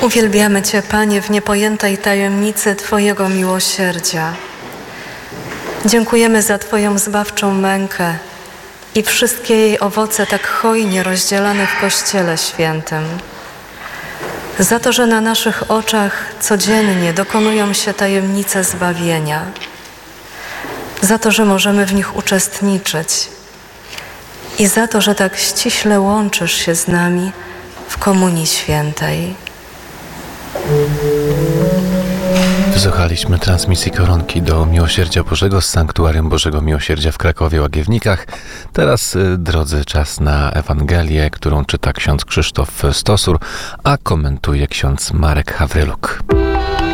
Uwielbiamy Cię, Panie, w niepojętej tajemnicy Twojego miłosierdzia. Dziękujemy za Twoją zbawczą mękę i wszystkie jej owoce tak hojnie rozdzielane w Kościele Świętym. Za to, że na naszych oczach codziennie dokonują się tajemnice zbawienia. Za to, że możemy w nich uczestniczyć. I za to, że tak ściśle łączysz się z nami w Komunii Świętej. Wysłuchaliśmy transmisji koronki do Miłosierdzia Bożego z Sanktuarium Bożego Miłosierdzia w Krakowie-Łagiewnikach. Teraz, drodzy, czas na Ewangelię, którą czyta ksiądz Krzysztof Stosur, a komentuje ksiądz Marek Hawryluk.